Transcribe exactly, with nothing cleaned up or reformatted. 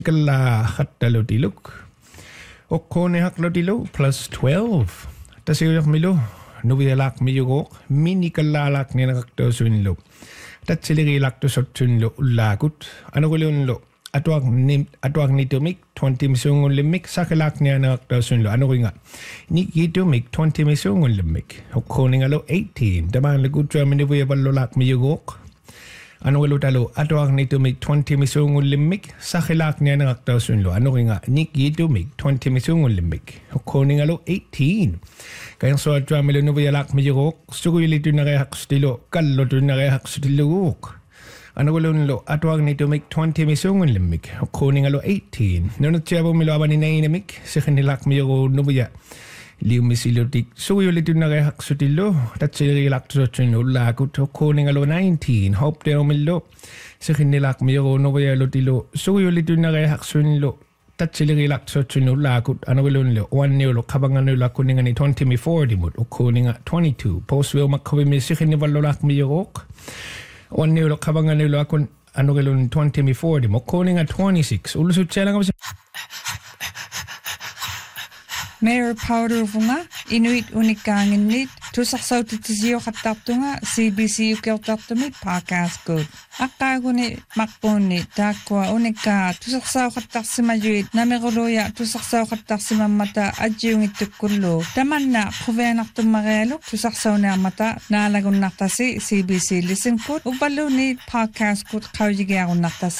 Kala hattalutiluk. Okkone haklotilo plus twelve. Tasiyok milo. Nuvialak miyugok. Mini kalalak ni nakaktosunlo. Tatsiliriilak to sotsunlo ulakut. Ano kulunlo? Atuak nim atuak nitumik twenty misungul limik sakalak niya nakaktosunlo. Ano ko nga? Ni itumik twenty misungul limik. Okkone ngalo eighteen. Daman lagutwa minuviabalolak miyugok. Ano walo talo atuak nitumik twenty misungul limik sakalak niya nakaktosunlo. Ano ko nga? Ni itumik twenty misungul limik. Okkone ngalo eighteen. Kaya so atwa milo nuvialak miyugok. Suguyilito na kaya hakstilo. Kalloto na kaya hakstilo. Ano walo nilo atwag nito make twenty misungol limik. Kuning alo eighteen. Nunot siya po milo aban ni nainamik. Sa kanilak miyugok nuviya. Liu misilotik. Suguyilito na kaya haksutilo. Tatsililak to sotsunlo. Lakot. Kuning alo nineteen. Hope de milo. Sa kanilak miyugok nuviya lotilo. Suguyilito na kaya haksunlo. Tatsililak to sotsunlo. Lakot. Ano walo nilo. One nilo. Kabangan nilo kuninga ni twenty mi forty mo. Kuninga twenty-two. Post will makabi mi sa kanibalolak miyugok. One nilo kabangan nilo akon ano galon twenty mi forty mo. Kuninga twenty-six. Ulusot siya lang ako. Mayor Powder nga, Inuit unikangin nit, tusaksaw titisiyo katapto nga, C B C ukel tapto mit podcast good. Akago ni makpon ni takwa unika, tusaksaw katak si majuit, namiguloya tusaksaw katak si mamata, adyo ng itukulo. Taman na, kuvenak tumagalok, tusaksaw na mata, naalagon nakta si C B C listen good, ubalo ni podcast good, kawjigay ako nakta si